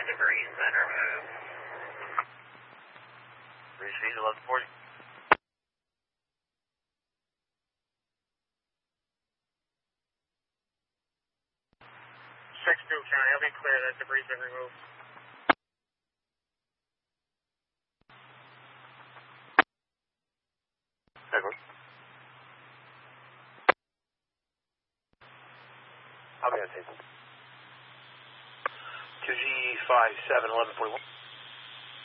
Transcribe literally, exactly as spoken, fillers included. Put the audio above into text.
debris been removed. Receive eleven forty. six two County, I'll be clear that debris been removed. Edward. I'll be on table. two G five seven eleven forty-one.